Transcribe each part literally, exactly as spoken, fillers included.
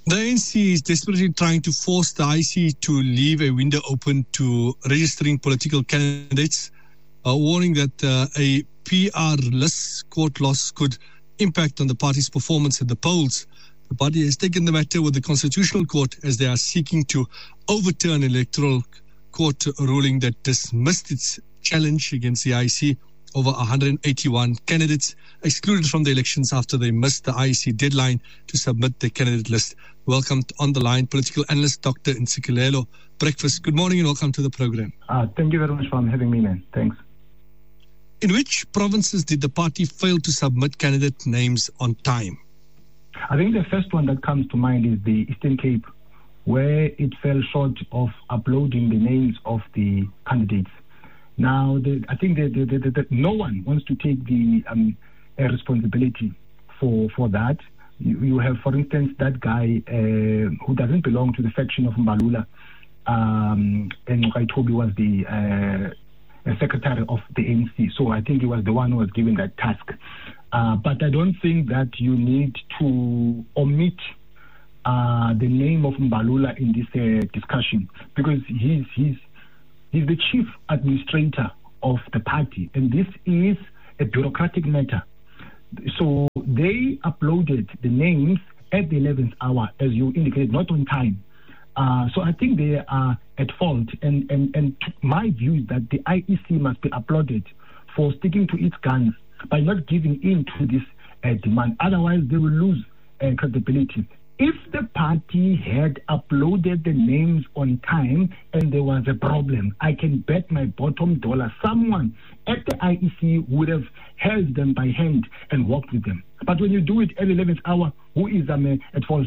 The A N C is desperately trying to force the I C to leave a window open to registering political candidates, uh, warning that uh, a P R-less court loss could impact on the party's performance at the polls. The party has taken the matter with the Constitutional Court as they are seeking to overturn an electoral court ruling that dismissed its challenge against the I C over one hundred eighty-one candidates excluded from the elections after they missed the I C deadline to submit their candidate list. Welcome on the line, political analyst Doctor Ntsikelelo Breakfast. Good morning and welcome to the program. Uh, thank you very much for having me, man. Thanks. In which provinces did the party fail to submit candidate names on time? I think the first one that comes to mind is the Eastern Cape, where it fell short of uploading the names of the candidates. Now, the, I think that the, the, the, no one wants to take the um, uh, responsibility for for that. You, you have, for instance, that guy uh, who doesn't belong to the faction of Mbalula, um, and Kaitobi was the uh, secretary of the A N C. So I think he was the one who was given that task. Uh, but I don't think that you need to omit uh, the name of Mbalula in this uh, discussion, because he's he's he's the chief administrator of the party, and this is a bureaucratic matter. So they uploaded the names at the eleventh hour, as you indicated, not on time. Uh, so I think they are at fault, and, and, and my view is that the I E C must be applauded for sticking to its guns by not giving in to this uh, demand. Otherwise, they will lose uh, credibility. If the party had uploaded the names on time and there was a problem, I can bet my bottom dollar someone at the I E C would have held them by hand and walked with them. But when you do it at the eleventh hour, who is um, at fault?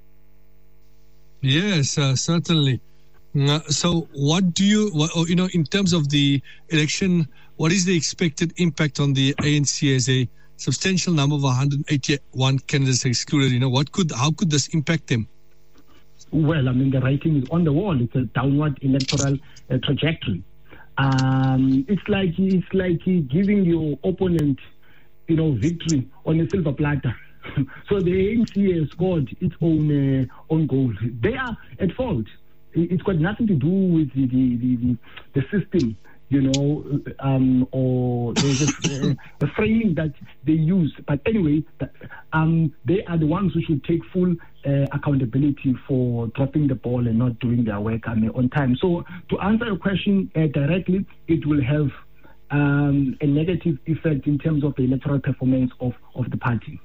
Yes, uh, certainly. Uh, so what do you, what, you know, in terms of the election, what is the expected impact on the A N C as a substantial number of one hundred eighty-one candidates excluded? You know, what could, how could this impact them? Well, I mean, the writing is on the wall. It's a downward electoral uh, trajectory. Um, it's like it's like giving your opponent, you know, victory on a silver platter. So the A N C has scored its own uh, own goals. They are at fault. It's got nothing to do with the the, the, the system, you know, um, or the, uh, the framing that they use. But anyway, um, they are the ones who should take full uh, accountability for dropping the ball and not doing their work I mean, on time. So to answer your question uh, directly, it will have um, a negative effect in terms of the electoral performance of, of the party.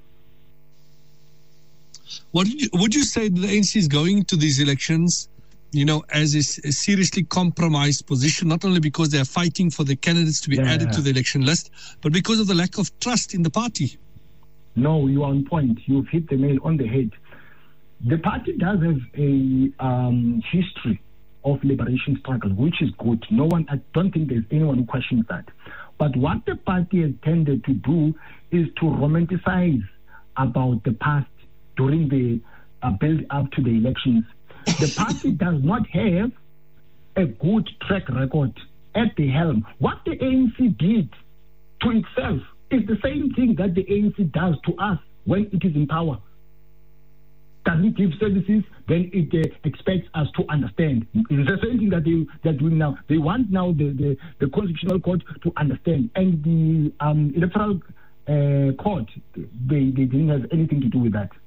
What would you, would you say that the A N C is going to these elections, you know, as a, a seriously compromised position, not only because they are fighting for the candidates to be yeah. added to the election list, but because of the lack of trust in the party? No, you are on point. You've hit the nail on the head. The party does have a um, history of liberation struggle, which is good. No one, I don't think there's anyone who questions that. But what the party has tended to do is to romanticize about the past during the uh, build up to the elections. The party does not have a good track record at the helm. What the A N C did to itself is the same thing that the A N C does to us when it is in power. Does it give services? Then it uh, expects us to understand. It's the same thing that they, they're doing now. They want now the, the, the Constitutional Court to understand. And the um, Electoral uh, Court, they, they didn't have anything to do with that.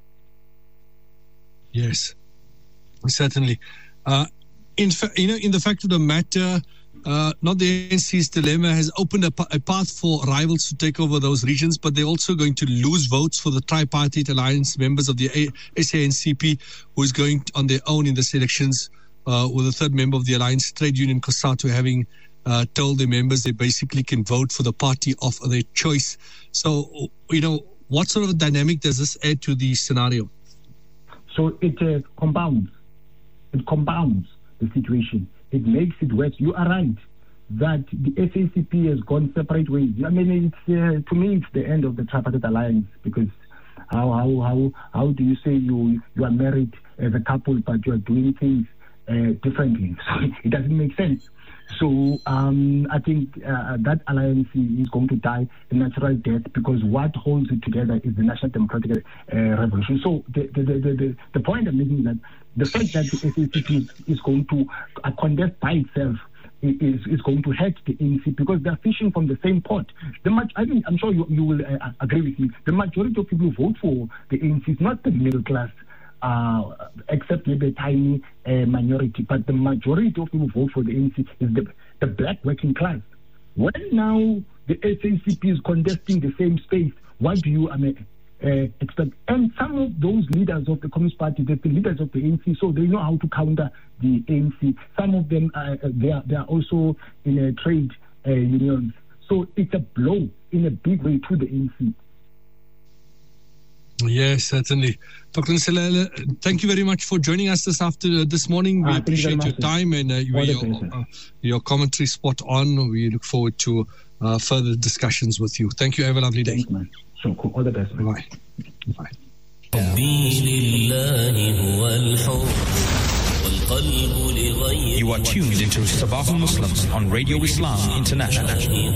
Yes, certainly. Uh, in fa- you know, in the fact of the matter, uh, not the A N C's dilemma has opened a, p- a path for rivals to take over those regions, but they're also going to lose votes for the tripartite alliance members of the a- S A N C P, who is going on their own in the elections, uh, with a third member of the alliance, trade union COSATU, having uh, told their members they basically can vote for the party of their choice. So, you know, what sort of dynamic does this add to the scenario? So it uh, compounds, it compounds the situation. It makes it worse. You are right that the S A C P has gone separate ways. I mean, it's uh, to me, it's the end of the tripartite alliance, because how how how how do you say you you are married as a couple but you are doing things uh, differently? It doesn't make sense. So um, I think uh, that alliance is going to die a natural death, because what holds it together is the National Democratic uh, Revolution. So the the, the, the the point I'm making is that the fact that the S A C P is, is going to uh, contest by itself is, is going to hurt the A N C, because they're fishing from the same pot. The much, I mean, I'm sure you, you will uh, agree with me. The majority of people who vote for the A N C is not the middle class, uh, except maybe a tiny uh, minority, but the majority of people who vote for the A N C is the, the black working class. When now the S A C P is contesting the same space, what do you I mean, uh, expect? And some of those leaders of the Communist Party, they're the leaders of the A N C, so they know how to counter the A N C. Some of them, uh, they, are, they are also in a trade uh, unions. So it's a blow in a big way to the A N C. Yes, certainly. Doctor Nselele, thank you very much for joining us this after this morning. We ah, appreciate you your time and uh, your, uh, your commentary spot on. We look forward to uh, further discussions with you. Thank you. Have a lovely day. Thanks, man. So cool. All the best. Man. Bye. Bye. You are tuned into Sabah Muslims on Radio Islam International.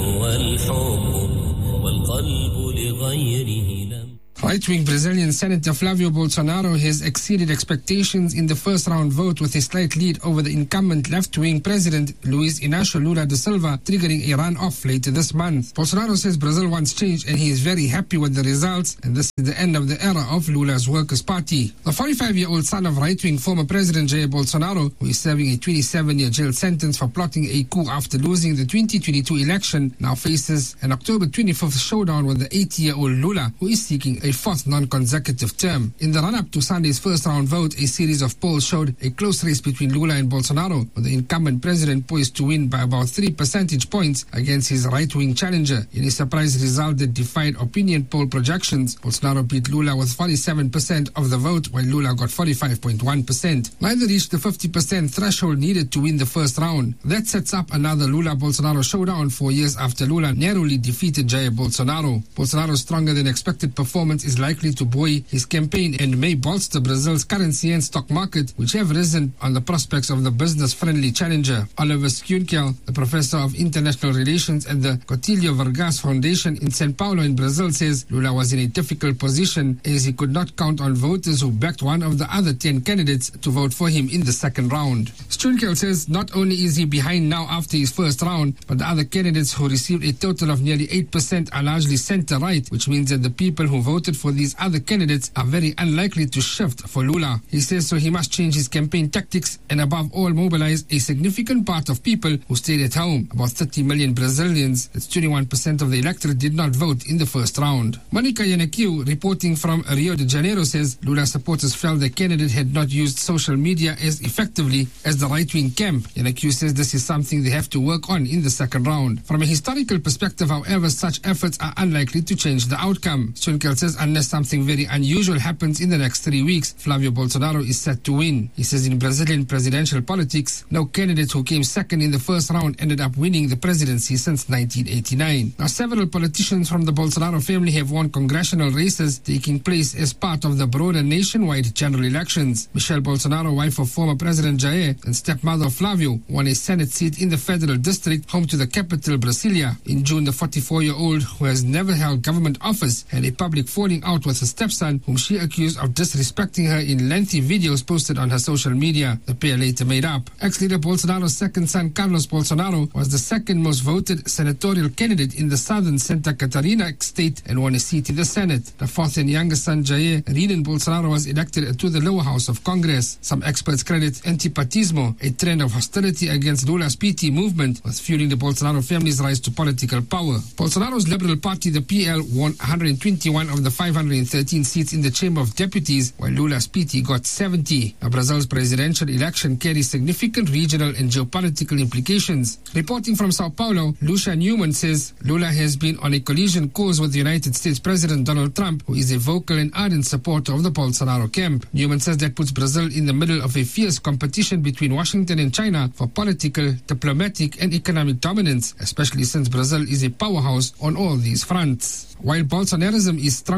Right-wing Brazilian Senator Flavio Bolsonaro has exceeded expectations in the first-round vote with a slight lead over the incumbent left-wing president Luiz Inácio Lula da Silva, triggering a run-off later this month. Bolsonaro says Brazil wants change and he is very happy with the results, and this is the end of the era of Lula's Workers' Party. The forty-five-year-old son of right-wing former President Jair Bolsonaro, who is serving a twenty-seven-year jail sentence for plotting a coup after losing the twenty twenty-two election, now faces an October twenty-fifth showdown with the eighty-year-old Lula, who is seeking a fourth non-consecutive term. In the run-up to Sunday's first-round vote, a series of polls showed a close race between Lula and Bolsonaro, with the incumbent president poised to win by about three percentage points against his right-wing challenger. In a surprise result that defied opinion poll projections, Bolsonaro beat Lula with forty-seven percent of the vote, while Lula got forty-five point one percent. Neither reached the fifty percent threshold needed to win the first round. That sets up another Lula-Bolsonaro showdown four years after Lula narrowly defeated Jair Bolsonaro. Bolsonaro's stronger-than-expected performance is likely to buoy his campaign and may bolster Brazil's currency and stock market, which have risen on the prospects of the business-friendly challenger. Oliver Schoenkel, the professor of international relations at the Cotilho Vargas Foundation in São Paulo in Brazil, says Lula was in a difficult position as he could not count on voters who backed one of the other ten candidates to vote for him in the second round. Schoenkel says not only is he behind now after his first round, but the other candidates who received a total of nearly eight percent are largely center-right, which means that the people who voted for these other candidates are very unlikely to shift for Lula. He says so he must change his campaign tactics and above all mobilize a significant part of people who stayed at home. About thirty million Brazilians, that's twenty-one percent of the electorate, did not vote in the first round. Monica Yannakiu, reporting from Rio de Janeiro, says Lula supporters felt the candidate had not used social media as effectively as the right-wing camp. Yannakiu says this is something they have to work on in the second round. From a historical perspective, however, such efforts are unlikely to change the outcome. Schoenkel says unless something very unusual happens in the next three weeks, Flavio Bolsonaro is set to win. He says in Brazilian presidential politics, no candidate who came second in the first round ended up winning the presidency since nineteen eighty-nine. Now, several politicians from the Bolsonaro family have won congressional races taking place as part of the broader nationwide general elections. Michelle Bolsonaro, wife of former President Jair and stepmother of Flavio, won a Senate seat in the federal district home to the capital, Brasilia. In June, the forty-four-year-old, who has never held government office, had a public falling out with her stepson, whom she accused of disrespecting her in lengthy videos posted on her social media. The pair later made up. Ex-leader Bolsonaro's second son, Carlos Bolsonaro, was the second most voted senatorial candidate in the southern Santa Catarina state and won a seat in the Senate. The fourth and youngest son, Jair Renan Bolsonaro, was elected to the lower house of Congress. Some experts credit antipatismo, a trend of hostility against Lula's P T movement, with fueling the Bolsonaro family's rise to political power. Bolsonaro's Liberal Party, the P L, won one hundred twenty-one of the five hundred thirteen seats in the Chamber of Deputies, while Lula's P T got seventy. Now, Brazil's presidential election carries significant regional and geopolitical implications. Reporting from Sao Paulo, Lucia Newman says Lula has been on a collision course with the United States President Donald Trump, who is a vocal and ardent supporter of the Bolsonaro camp. Newman says that puts Brazil in the middle of a fierce competition between Washington and China for political, diplomatic, and economic dominance, especially since Brazil is a powerhouse on all these fronts. While Bolsonarism is strongly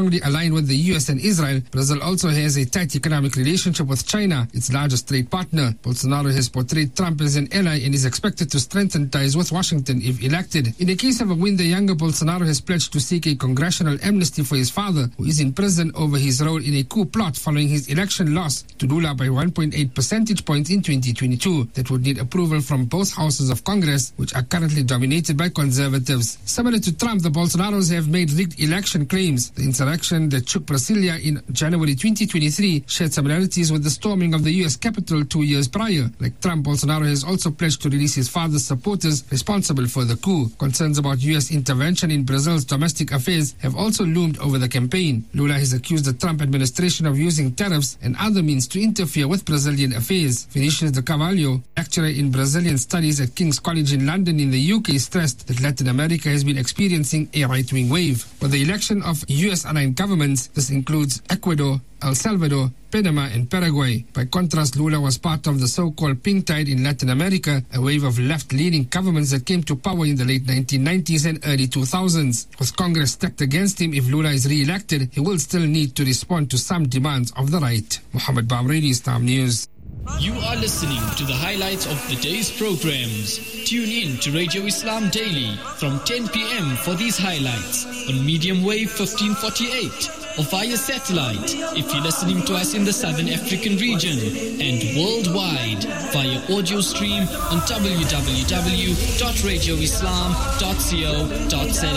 strongly aligned with the U S and Israel, Brazil also has a tight economic relationship with China, its largest trade partner. Bolsonaro has portrayed Trump as an ally and is expected to strengthen ties with Washington if elected. In the case of a win, the younger Bolsonaro has pledged to seek a congressional amnesty for his father, who is in prison over his role in a coup plot following his election loss to Lula by one point eight percentage points in twenty twenty-two. That would need approval from both houses of Congress, which are currently dominated by conservatives. Similar to Trump, the Bolsonaros have made rigged election claims. The insurrection that shook Brasilia in January twenty twenty-three shared similarities with the storming of the U S Capitol two years prior. Like Trump, Bolsonaro has also pledged to release his father's supporters responsible for the coup. Concerns about U S intervention in Brazil's domestic affairs have also loomed over the campaign. Lula has accused the Trump administration of using tariffs and other means to interfere with Brazilian affairs. Vinicius de Carvalho, lecturer in Brazilian studies at King's College in London in the U K, stressed that Latin America has been experiencing a right-wing wave. With the election of U S-aligned governments, this includes Ecuador, El Salvador, Panama and Paraguay. By contrast, Lula was part of the so-called pink tide in Latin America, a wave of left-leaning governments that came to power in the late nineteen nineties and early two thousands. With Congress stacked against him, if Lula is re-elected, he will still need to respond to some demands of the right. Mohammed Bamredi, Star News. You are listening to the highlights of the day's programs. Tune in to Radio Islam Daily from ten p.m. for these highlights on medium wave fifteen forty-eight or via satellite if you're listening to us in the Southern African region, and worldwide via audio stream on w w w dot radio islam dot co dot z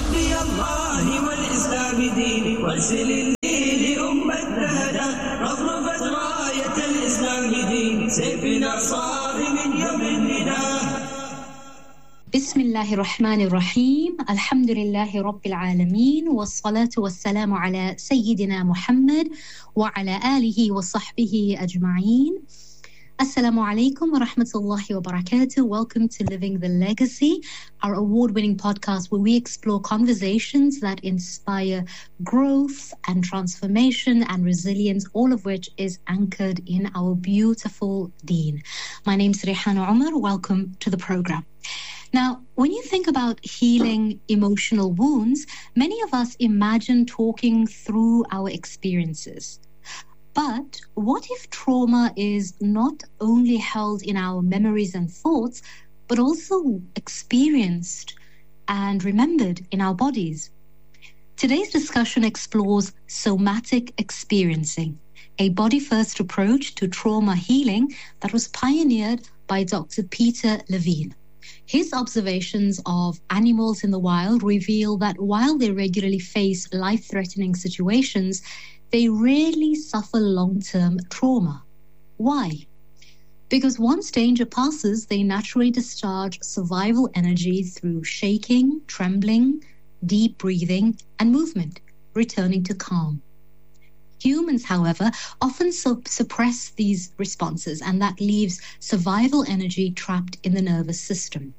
a. بسم الله الرحمن الرحيم الحمد لله رب العالمين والصلاة والسلام على سيدنا محمد وعلى آله وصحبه أجمعين. Assalamu alaikum wa rahmatullahi wa barakatuh. Welcome to Living the Legacy, our award-winning podcast where we explore conversations that inspire growth and transformation and resilience, all of which is anchored in our beautiful deen. My name's Rehana Umar. Welcome to the program. Now, when you think about healing emotional wounds, many of us imagine talking through our experiences. But what if trauma is not only held in our memories and thoughts, but also experienced and remembered in our bodies? Today's discussion explores somatic experiencing, a body-first approach to trauma healing that was pioneered by Doctor Peter Levine. His observations of animals in the wild reveal that while they regularly face life-threatening situations, they rarely suffer long-term trauma. Why? Because once danger passes, they naturally discharge survival energy through shaking, trembling, deep breathing, and movement, returning to calm. Humans, however, often su- suppress these responses, and that leaves survival energy trapped in the nervous system.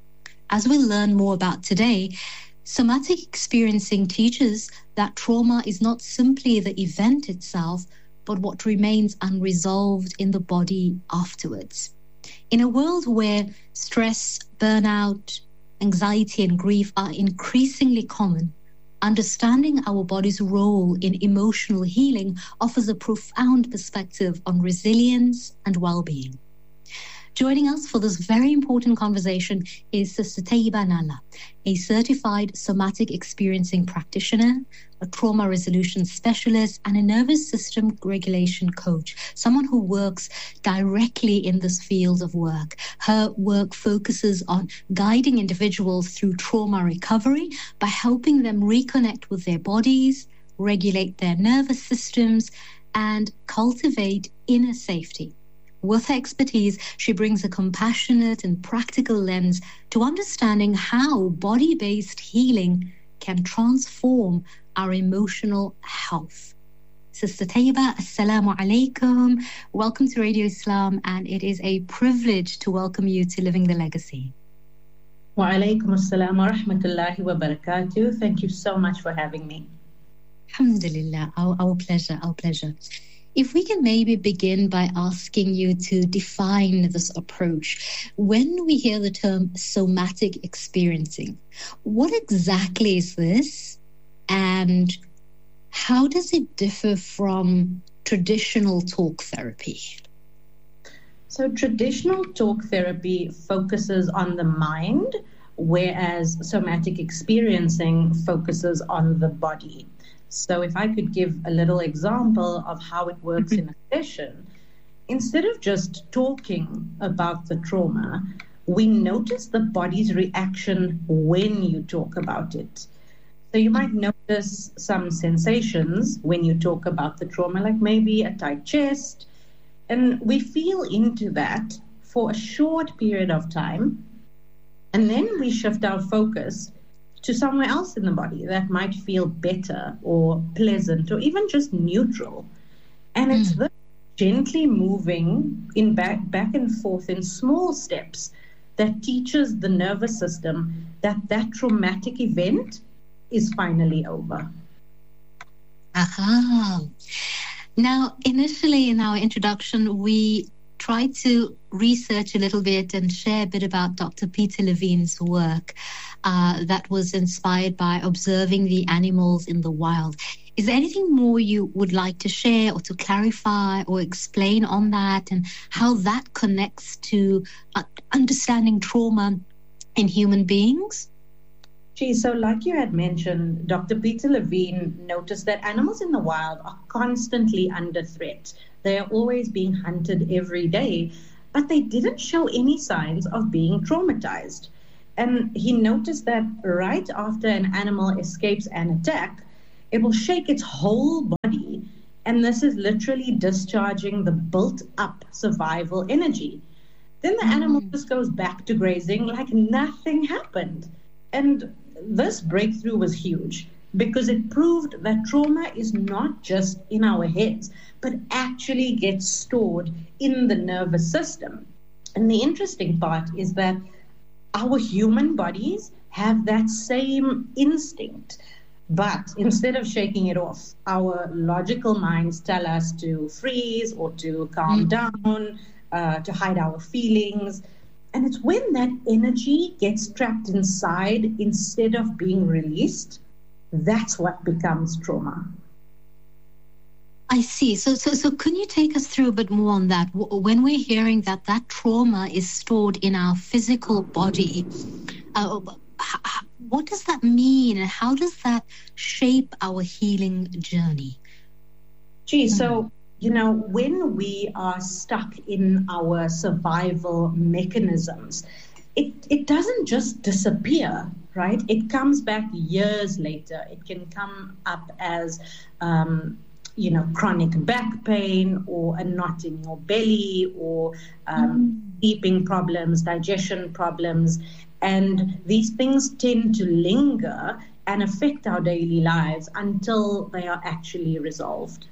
As we'll learn more about today, somatic experiencing teaches that trauma is not simply the event itself, but what remains unresolved in the body afterwards. In a world where stress, burnout, anxiety, and grief are increasingly common, understanding our body's role in emotional healing offers a profound perspective on resilience and well-being. Joining us for this very important conversation is Sister Taiba Nalla, a certified somatic experiencing practitioner, a trauma resolution specialist, and a nervous system regulation coach, someone who works directly in this field of work. Her work focuses on guiding individuals through trauma recovery by helping them reconnect with their bodies, regulate their nervous systems, and cultivate inner safety. With her expertise, she brings a compassionate and practical lens to understanding how body-based healing can transform our emotional health. Sister Taiba, Assalamu alaikum. Welcome to Radio Islam, and it is a privilege to welcome you to Living the Legacy. Wa alaikum assalam wa rahmatullahi wa barakatuh. Thank you so much for having me. Alhamdulillah, our, our pleasure, our pleasure. If we can maybe begin by asking you to define this approach. When we hear the term somatic experiencing, what exactly is this? And how does it differ from traditional talk therapy? So traditional talk therapy focuses on the mind, whereas somatic experiencing focuses on the body. So if I could give a little example of how it works in a session, instead of just talking about the trauma, we notice the body's reaction when you talk about it. So you might notice some sensations when you talk about the trauma, like maybe a tight chest, and we feel into that for a short period of time, and then we shift our focus to somewhere else in the body that might feel better or pleasant or even just neutral. And mm. it's this gently moving in back, back and forth in small steps that teaches the nervous system that that traumatic event is finally over. Aha. Now, initially in our introduction, we tried to research a little bit and share a bit about Doctor Peter Levine's work uh, that was inspired by observing the animals in the wild. Is there anything more you would like to share or to clarify or explain on that and how that connects to uh, understanding trauma in human beings? Gee, so like you had mentioned, Doctor Peter Levine noticed that animals in the wild are constantly under threat. They are always being hunted every day, but they didn't show any signs of being traumatized. And he noticed that right after an animal escapes an attack, it will shake its whole body, and this is literally discharging the built-up survival energy. Then the animal just goes back to grazing like nothing happened. And this breakthrough was huge because it proved that trauma is not just in our heads, but actually gets stored in the nervous system. And the interesting part is that our human bodies have that same instinct. But instead of shaking it off, our logical minds tell us to freeze or to calm down, uh, to hide our feelings. And it's when that energy gets trapped inside instead of being released, that's what becomes trauma. I see. So, so, so can you take us through a bit more on that? When we're hearing that that trauma is stored in our physical body, uh, what does that mean, and how does that shape our healing journey? Gee, so, you know, when we are stuck in our survival mechanisms, it, it doesn't just disappear, right? It comes back years later. It can come up as, um, you know, chronic back pain or a knot in your belly or um, mm. sleeping problems, digestion problems. And these things tend to linger and affect our daily lives until they are actually resolved.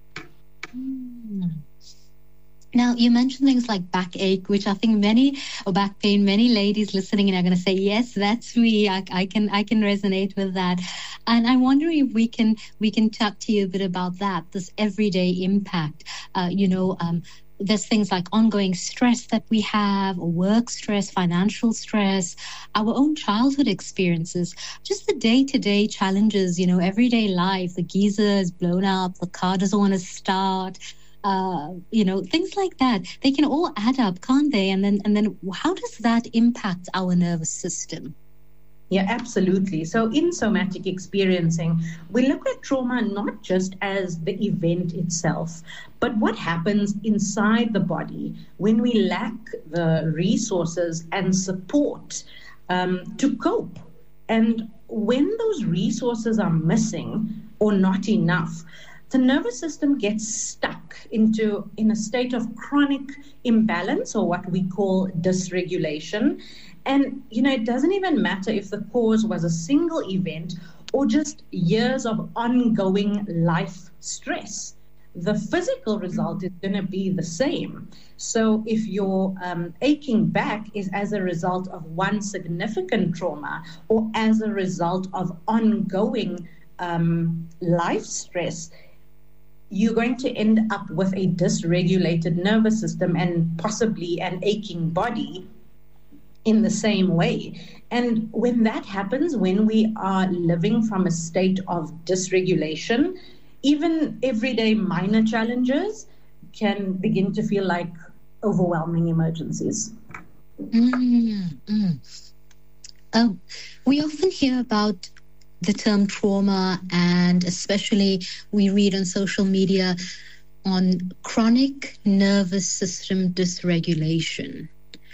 Now, you mentioned things like backache, which I think many, or back pain, many ladies listening are going to say, yes, that's me. I, I can I can resonate with that. And I'm wondering if we can we can talk to you a bit about that, this everyday impact. Uh, you know, um, there's things like ongoing stress that we have, work stress, financial stress, our own childhood experiences, just the day-to-day challenges, you know, everyday life. The geyser is blown up, the car doesn't want to start, uh, you know, things like that. They can all add up, can't they? And then, and then how does that impact our nervous system? Yeah, absolutely. So in somatic experiencing, we look at trauma not just as the event itself, but what happens inside the body when we lack the resources and support um, to cope. And when those resources are missing or not enough, the nervous system gets stuck into in a state of chronic imbalance, or what we call dysregulation. And, you know, it doesn't even matter if the cause was a single event or just years of ongoing life stress. The physical result is going to be the same. So if your um, aching back is as a result of one significant trauma or as a result of ongoing um, life stress, you're going to end up with a dysregulated nervous system and possibly an aching body in the same way. And when that happens, when we are living from a state of dysregulation, even everyday minor challenges can begin to feel like overwhelming emergencies. Mm-hmm. Um, we often hear about the term trauma, and especially we read on social media on chronic nervous system dysregulation.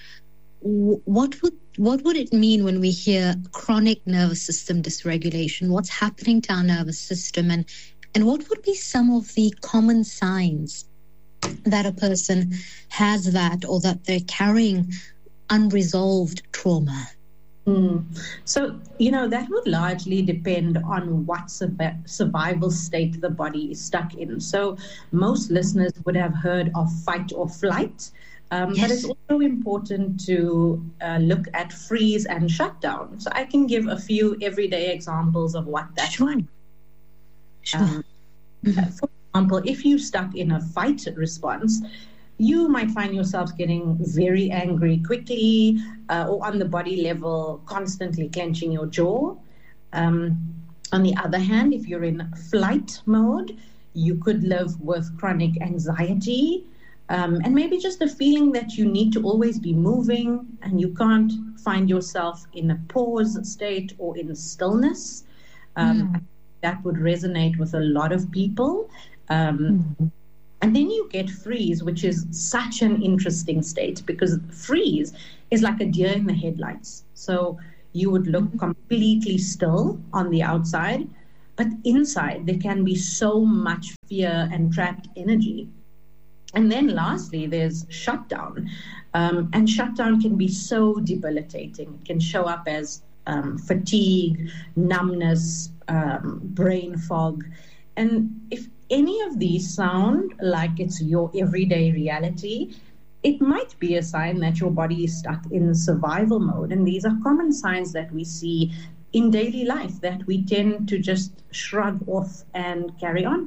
What would what would it mean when we hear chronic nervous system dysregulation? What's happening to our nervous system, and and what would be some of the common signs that a person has that, or that they're carrying unresolved trauma? Mm. So, you know, that would largely depend on what survival state the body is stuck in. So most listeners would have heard of fight or flight, um, yes. but it's also important to uh, look at freeze and shutdown. So I can give a few everyday examples of what that sure. might be. Sure. Um, mm-hmm. For example, if you're stuck in a fight response, you might find yourself getting very angry quickly, uh, or on the body level, constantly clenching your jaw. Um, on the other hand, if you're in flight mode, you could live with chronic anxiety, um, and maybe just the feeling that you need to always be moving and you can't find yourself in a pause state or in stillness. Um, mm. That would resonate with a lot of people. Um, mm. And then you get freeze, which is such an interesting state, because freeze is like a deer in the headlights. So you would look completely still on the outside, but inside there can be so much fear and trapped energy. And then lastly, there's shutdown. Um, and shutdown can be so debilitating. It can show up as um, fatigue, numbness, um, brain fog. And if any of these sound like it's your everyday reality, it might be a sign that your body is stuck in survival mode. And these are common signs that we see in daily life that we tend to just shrug off and carry on.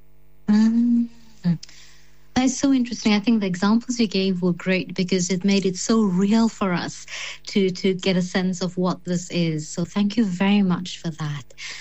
Mm-hmm. That's so interesting. I think the examples you gave were great because it made it so real for us to, to get a sense of what this is. So thank you very much for that.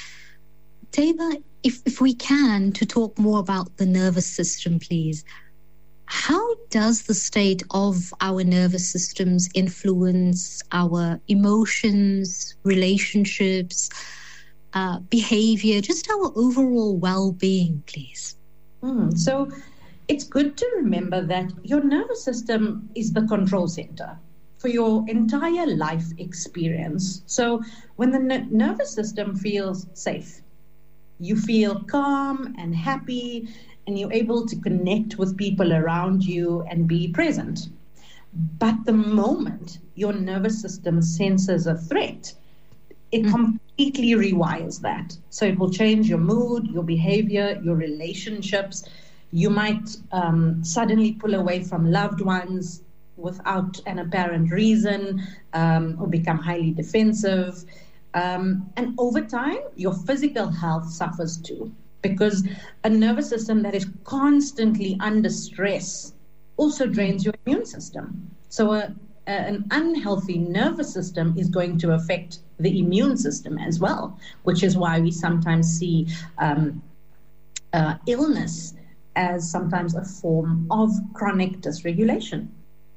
Taiba, if, if we can, to talk more about the nervous system, please. How does the state of our nervous systems influence our emotions, relationships, uh, behavior, just our overall well-being, please? Mm, so it's good to remember that your nervous system is the control center for your entire life experience. So when the n- nervous system feels safe, you feel calm and happy, and you're able to connect with people around you and be present. But the moment your nervous system senses a threat, it mm. completely rewires that. So it will change your mood, your behavior, your relationships. You might um, suddenly pull away from loved ones without an apparent reason, um, or become highly defensive. Um, and over time, your physical health suffers too, because a nervous system that is constantly under stress also drains your immune system. So a, a, an unhealthy nervous system is going to affect the immune system as well, which is why we sometimes see um, uh, illness as sometimes a form of chronic dysregulation.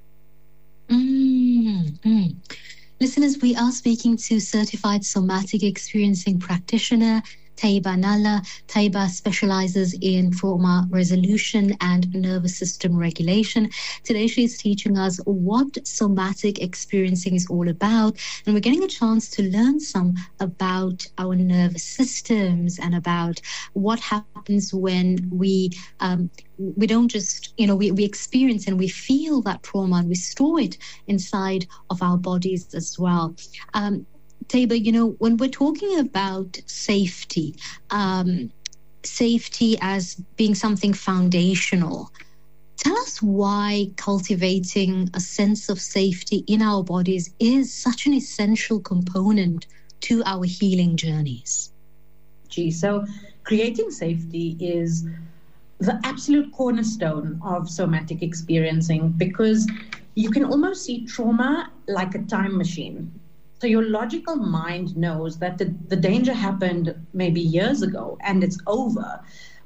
Mm-hmm. Listeners, we are speaking to certified somatic experiencing practitioner Taiba Nalla. Taiba specializes in trauma resolution and nervous system regulation. Today she is teaching us what somatic experiencing is all about, and we're getting a chance to learn some about our nervous systems and about what happens when we um, we don't just, you know, we, we experience and we feel that trauma and we store it inside of our bodies as well. Um, Taiba, you know, when we're talking about safety, um, safety as being something foundational, tell us why cultivating a sense of safety in our bodies is such an essential component to our healing journeys. Gee, so creating safety is the absolute cornerstone of somatic experiencing, because you can almost see trauma like a time machine. So your logical mind knows that the, the danger happened maybe years ago and it's over.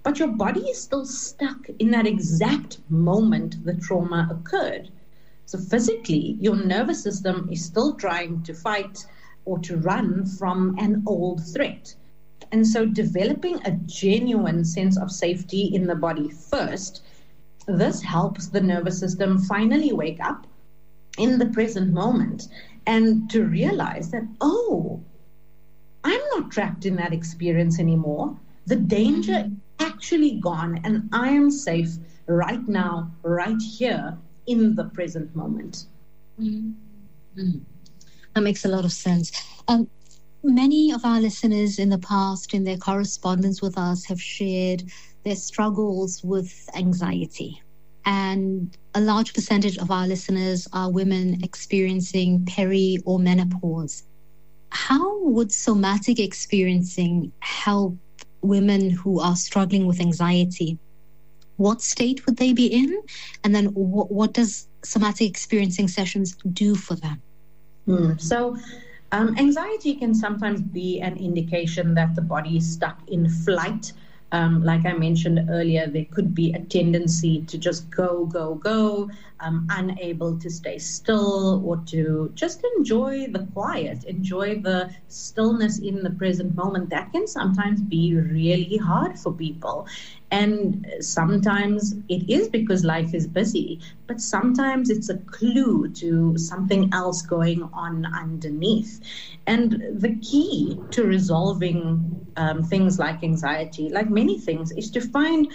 but your body is still stuck in that exact moment the trauma occurred. So physically, your nervous system is still trying to fight or to run from an old threat. And so developing a genuine sense of safety in the body first, this helps the nervous system finally wake up in the present moment and to realize that, oh, I'm not trapped in that experience anymore. The danger is actually gone and I am safe right now, right here in the present moment. Mm-hmm. That makes a lot of sense. Um, many of our listeners in the past, in their correspondence with us, have shared their struggles with anxiety. And a large percentage of our listeners are women experiencing peri or menopause. How would somatic experiencing help women who are struggling with anxiety? What state would they be in? And then what, what does somatic experiencing sessions do for them? Hmm. So um, anxiety can sometimes be an indication that the body is stuck in flight. Um, like I mentioned earlier, there could be a tendency to just go, go, go, um, unable to stay still or to just enjoy the quiet, enjoy the stillness in the present moment. That can sometimes be really hard for people. And sometimes it is because life is busy, but sometimes it's a clue to something else going on underneath. And the key to resolving um, things like anxiety, like many things, is to find